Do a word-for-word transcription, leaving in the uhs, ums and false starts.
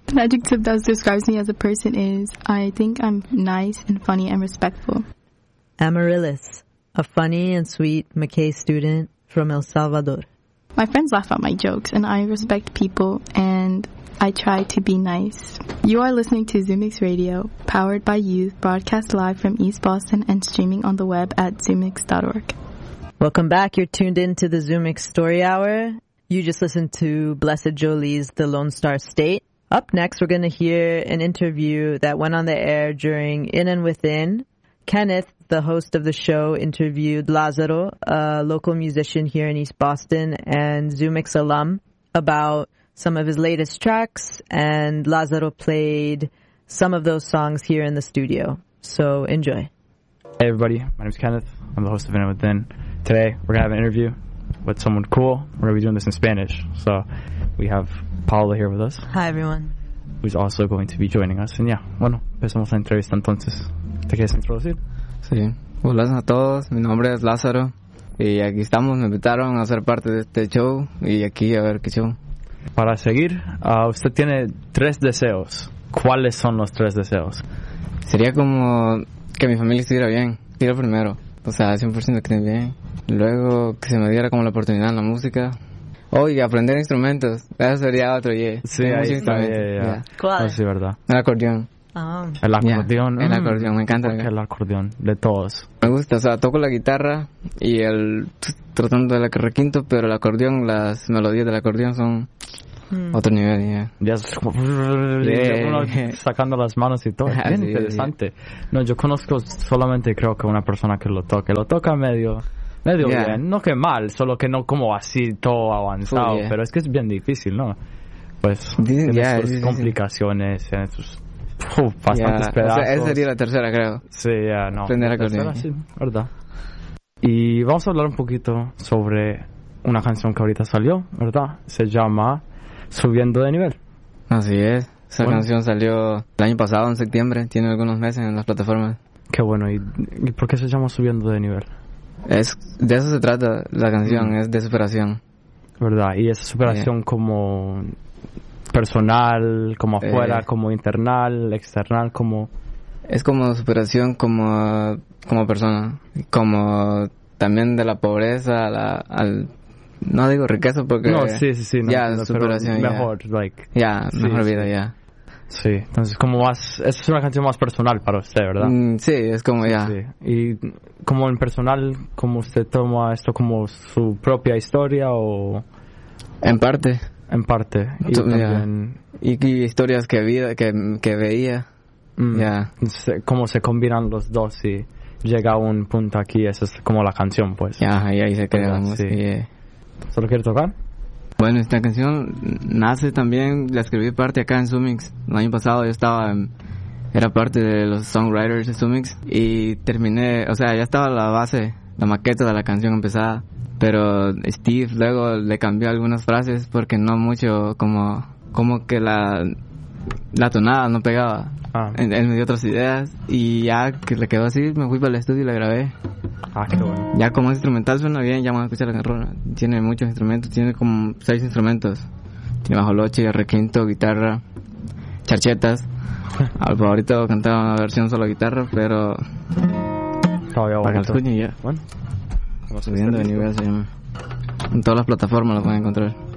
An adjective that describes me as a person is, I think I'm nice and funny and respectful. Amaryllis, a funny and sweet McKay student from El Salvador. My friends laugh at my jokes, and I respect people, and I try to be nice. You are listening to Zoomix Radio, powered by youth, broadcast live from East Boston and streaming on the web at zoomix dot org. Welcome back. You're tuned in to the Zoomix Story Hour. You just listened to Blessed Jolie's The Lone Star State. Up next, we're going to hear an interview that went on the air during In and Within. Kenneth, the host of the show, interviewed Lazaro, a local musician here in East Boston and Zoomix alum, about some of his latest tracks, and Lazaro played some of those songs here in the studio. So enjoy. Hey everybody, my name's Kenneth. I'm the host of In and Within. Today, we're going to have an interview with someone cool. We're going to be doing this in Spanish. So we have Paula here with us. Hi, everyone. Who's also going to be joining us. And yeah, bueno, empezamos la entrevista entonces. ¿Te quieres introducir? Sí. Hola a todos, mi nombre es Lázaro. Y aquí estamos, me invitaron a ser parte de este show. Y aquí a ver qué show. Para seguir, uh, usted tiene tres deseos. ¿Cuáles son los tres deseos? Sería como que mi familia estuviera bien. Sería primero. O sea, cien por ciento que esté bien. Luego que se me diera como la oportunidad en la música. Oh, y aprender instrumentos. Eso sería otro, yeah. Sí, ahí está, yeah, yeah. Yeah. ¿Cuál? Oh, sí, verdad. El acordeón. Ah. El acordeón. Yeah, el mm, acordeón, me encanta. El acordeón, de todos. Me gusta, o sea, toco la guitarra y el tratando del requinto, pero el acordeón, las melodías del acordeón son mm. otro nivel, yeah. Ya es como yeah. Uno sacando las manos y todo. Es bien sí, interesante. Yeah. No, yo conozco solamente creo que una persona que lo toca. Lo toca medio... Medio yeah. bien, no que mal, solo que no como así todo avanzado, oh, yeah. pero es que es bien difícil, ¿no? Pues tiene yeah, sus sí, complicaciones, sí. tiene sus uh, bastantes yeah. pedazos. O sea, esa sería la tercera, creo. Sí, ya, yeah, no. Aprender a tercera, sí, verdad. Y vamos a hablar un poquito sobre una canción que ahorita salió, ¿verdad? Se llama Subiendo de Nivel. Así es, esa bueno. canción salió el año pasado, en septiembre, tiene algunos meses en las plataformas. Qué bueno, ¿y, y por qué se llama Subiendo de Nivel? Es, de eso se trata la canción, mm. es de superación. ¿Verdad? Y esa superación yeah. como personal, como afuera, eh, como internal, external, como... Es como superación como, como persona, como también de la pobreza la, al... No digo riqueza porque... No, sí, sí, sí. No, ya, no, superación, mejor, ya. like... Ya, sí, mejor sí. vida, ya. Sí, entonces como más, esa es una canción más personal para usted, ¿verdad? Mm, sí, es como ya. Sí. Y como en personal, ¿cómo usted toma esto como su propia historia o...? En parte. En parte. Y Tú, también... Y, y historias que, vida, que, que veía, mm, ya. Se, cómo se combinan los dos y llega a un punto aquí, esa es como la canción, pues. Ya, y ahí se crea la música. Sí. Yeah. ¿Solo quiere tocar? Bueno, esta canción nace también, la escribí parte acá en Zoomix. El año pasado yo estaba, en, era parte de los songwriters de Zoomix y terminé, o sea, ya estaba la base, la maqueta de la canción empezada, pero Steve luego le cambió algunas frases porque no mucho, como, como que la, la tonada no pegaba. Ah. Él, él me dio otras ideas y ya que le quedó así, me fui para el estudio y la grabé. Ah, qué bueno. Ya como instrumental suena bien, ya vamos a escuchar la canción. Tiene muchos instrumentos, tiene como seis instrumentos. Tiene bajoloche, requinto, guitarra, charchetas. Al favorito cantaba una versión solo guitarra, pero... Todavía para que lo escuchen ya. Bueno. Subiendo de nivel se llama. En todas las plataformas lo pueden encontrar.